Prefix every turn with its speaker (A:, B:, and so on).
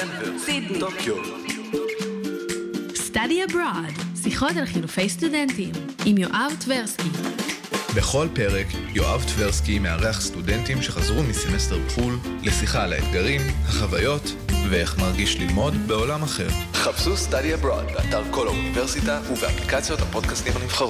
A: דנבר,
B: סידני,
A: טוקיו.
C: Study Abroad, שיחות על חילופי סטודנטים, עם יואב טברסקי.
A: בכל פרק יואב טברסקי מארח סטודנטים שחזרו מסמסטר בחול לשיחה על האתגרים, החוויות ואיך מרגיש ללמוד בעולם אחר. חפשו Study Abroad באתר כל האוניברסיטה ובאפליקציות הפודקאסטים הנבחרות.